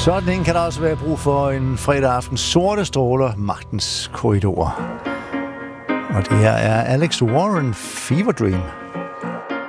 Sådan en kan der også være brug for en fredag aften. Sorte stråler, magtens korridorer. Og det her er Alex Warren, Fever Dream.